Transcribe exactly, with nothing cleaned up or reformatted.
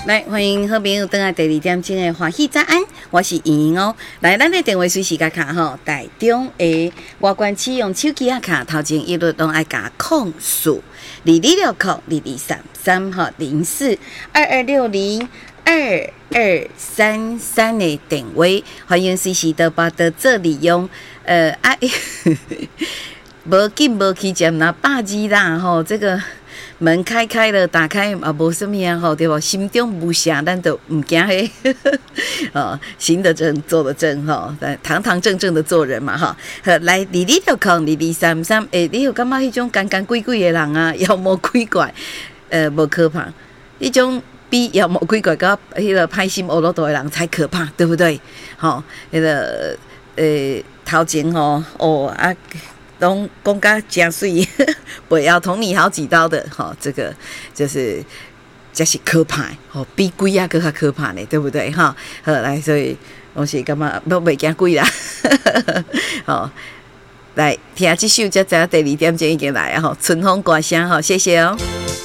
来，欢迎好朋友登来第二点钟的欢喜早安，我是莹莹哦。来，咱的电话随时甲卡吼，台中的外观启用手机啊卡，头前一律都爱加控数，二二六控二二三三号零四二二六零二二三三的电话，欢迎随时都把的做利用。呃啊，无紧无去占那百字啦吼，这个。门开开了，打开啊，无什么啊吼，对不？心中无暇，咱都唔惊嘿，哦，行得正，坐得正哈，堂堂正正的做人嘛哈。好，来，二二六空，二二三三，诶，你有感觉迄种干干鬼鬼的人啊，妖魔鬼怪，呃，无可怕，迄种比妖魔鬼怪甲迄个歹心恶罗多的人才可怕，对不对？吼，迄个呃，头前吼，哦啊。拢讲甲真水，不要捅你好几刀的，哈，这个就是这是可怕，吼，比鬼啊更加可怕呢，对不对？哈，好来，所以我是感觉都袂惊鬼啦，好，来听这首，才知第二点钟已经来啊，吼，春风歌声，吼，谢谢哦。